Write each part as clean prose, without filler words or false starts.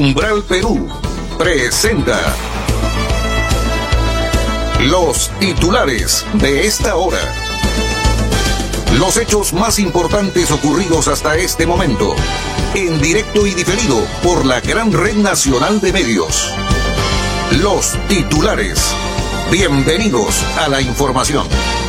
Umbral Perú presenta los titulares de esta hora. Los hechos más importantes ocurridos hasta este momento, en directo y diferido por la gran red nacional de medios. Los titulares. Bienvenidos a la información.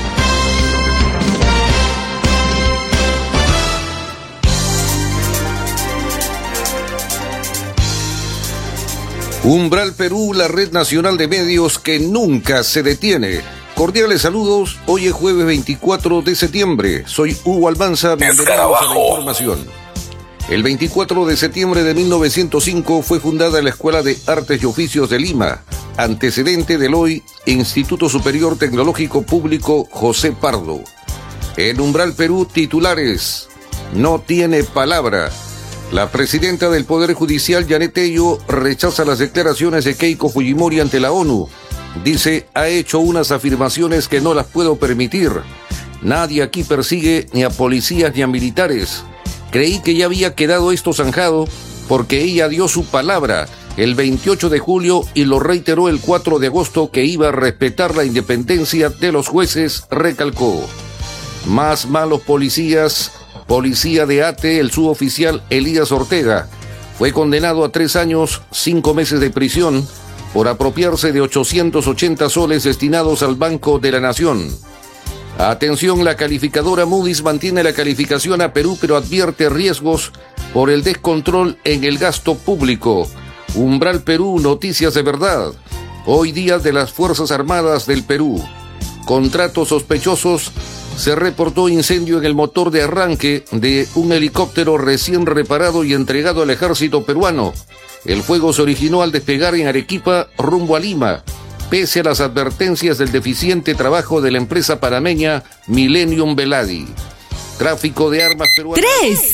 Umbral Perú, la red nacional de medios que nunca se detiene. Cordiales saludos, hoy es jueves 24 de septiembre. Soy Hugo Almanza, bienvenidos a la información. El 24 de septiembre de 1905 fue fundada la Escuela de Artes y Oficios de Lima, antecedente del hoy Instituto Superior Tecnológico Público José Pardo. En Umbral Perú, titulares. No tiene palabra. La presidenta del Poder Judicial, Janet Tello, rechaza las declaraciones de Keiko Fujimori ante la ONU. Dice, ha hecho unas afirmaciones que no las puedo permitir. Nadie aquí persigue ni a policías ni a militares. Creí que ya había quedado esto zanjado porque ella dio su palabra el 28 de julio y lo reiteró el 4 de agosto que iba a respetar la independencia de los jueces, recalcó. Más malos policías. Policía de ATE, el suboficial Elías Ortega, fue condenado a 3 años, 5 meses de prisión por apropiarse de 880 soles destinados al Banco de la Nación. Atención, la calificadora Moody's mantiene la calificación a Perú, pero advierte riesgos por el descontrol en el gasto público. Umbral Perú, noticias de verdad. Hoy día de las Fuerzas Armadas del Perú. Contratos sospechosos. Se reportó incendio en el motor de arranque de un helicóptero recién reparado y entregado al ejército peruano. El fuego se originó al despegar en Arequipa rumbo a Lima, pese a las advertencias del deficiente trabajo de la empresa panameña Millennium Beladi. Tráfico de armas peruanas.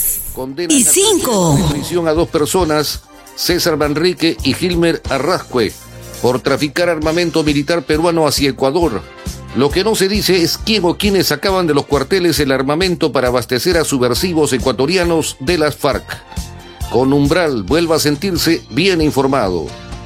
3 y 5. Prisión a 2 personas, César Manrique y Gilmer Arrascue, por traficar armamento militar peruano hacia Ecuador. Lo que no se dice es quién o quiénes sacaban de los cuarteles el armamento para abastecer a subversivos ecuatorianos de las FARC. Con Umbral, vuelva a sentirse bien informado.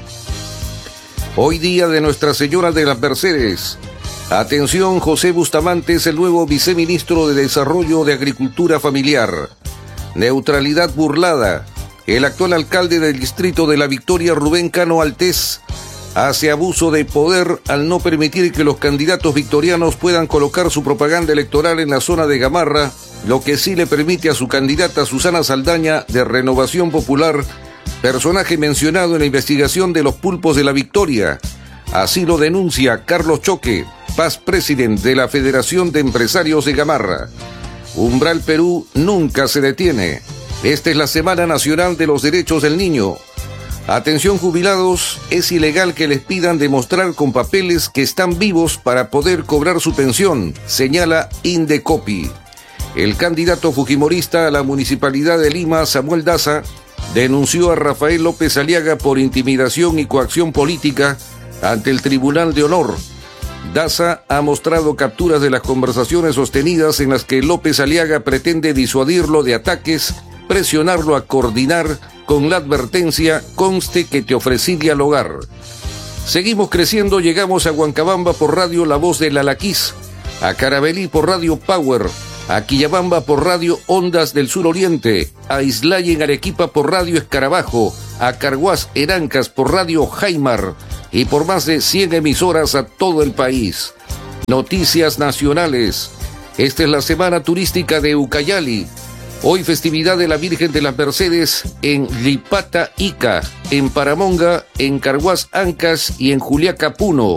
Hoy día de Nuestra Señora de las Mercedes. Atención, José Bustamante es el nuevo viceministro de Desarrollo de Agricultura Familiar. Neutralidad burlada. El actual alcalde del distrito de La Victoria, Rubén Cano Altés, hace abuso de poder al no permitir que los candidatos victorianos puedan colocar su propaganda electoral en la zona de Gamarra, lo que sí le permite a su candidata Susana Saldaña de Renovación Popular, personaje mencionado en la investigación de los pulpos de La Victoria. Así lo denuncia Carlos Choque, past president de la Federación de Empresarios de Gamarra. Umbral Perú nunca se detiene. Esta es la Semana Nacional de los Derechos del Niño. Atención jubilados, es ilegal que les pidan demostrar con papeles que están vivos para poder cobrar su pensión, señala Indecopi. El candidato fujimorista a la Municipalidad de Lima, Samuel Daza, denunció a Rafael López Aliaga por intimidación y coacción política ante el Tribunal de Honor. Daza ha mostrado capturas de las conversaciones sostenidas en las que López Aliaga pretende disuadirlo de ataques, presionarlo a coordinar con la advertencia, conste que te ofrecí dialogar. Seguimos creciendo, llegamos a Huancabamba por radio La Voz del Alaquís, a Carabelí por radio Power, a Quillabamba por radio Ondas del Sur Oriente, a Islay en Arequipa por radio Escarabajo, a Carhuaz Erancas por radio Jaimar y por más de 100 emisoras a todo el país. Noticias nacionales. Esta es la semana turística de Ucayali. Hoy festividad de la Virgen de las Mercedes en Lipata Ica, en Paramonga, en Carhuaz Ancas y en Juliaca Puno.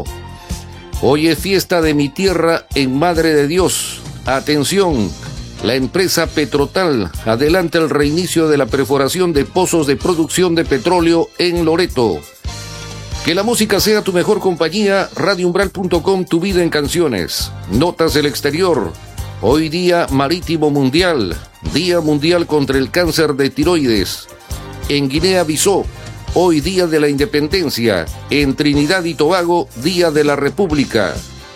Hoy es fiesta de mi tierra en Madre de Dios. Atención, la empresa Petrotal adelanta el reinicio de la perforación de pozos de producción de petróleo en Loreto. Que la música sea tu mejor compañía, radioumbral.com, tu vida en canciones. Notas del exterior. Hoy Día Marítimo Mundial, Día Mundial contra el Cáncer de Tiroides. En Guinea-Bissau, hoy Día de la Independencia. En Trinidad y Tobago, Día de la República.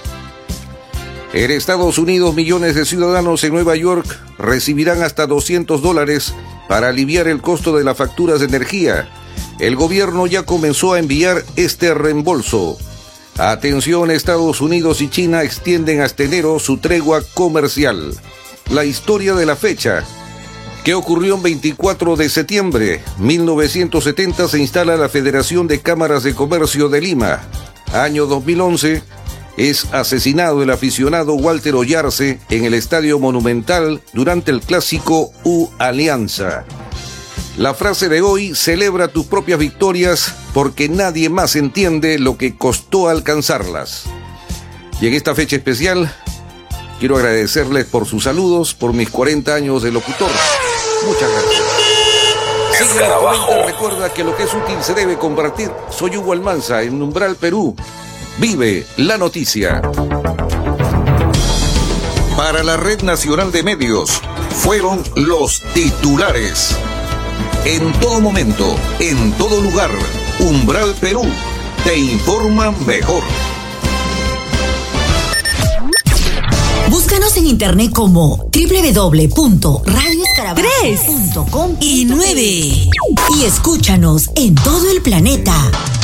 En Estados Unidos, millones de ciudadanos en Nueva York recibirán hasta $200 para aliviar el costo de las facturas de energía. el gobierno ya comenzó a enviar este reembolso. Atención, Estados Unidos y China extienden hasta enero su tregua comercial. La historia de la fecha. ¿Qué ocurrió el 24 de septiembre? 1970 se instala la Federación de Cámaras de Comercio de Lima. Año 2011, es asesinado el aficionado Walter Oyarce en el Estadio Monumental durante el clásico U-Alianza. La frase de hoy: celebra tus propias victorias porque nadie más entiende lo que costó alcanzarlas. Y en esta fecha especial, quiero agradecerles por sus saludos, por mis 40 años de locutor. Muchas gracias. Sigue, comenta, recuerda que lo que es útil se debe compartir. Soy Hugo Almanza, en Umbral, Perú. Vive la noticia. Para la Red Nacional de Medios, fueron los titulares. En todo momento, en todo lugar, Umbral Perú te informa mejor. Búscanos en internet como www.radioescarabajo.com y 9. Y escúchanos en todo el planeta.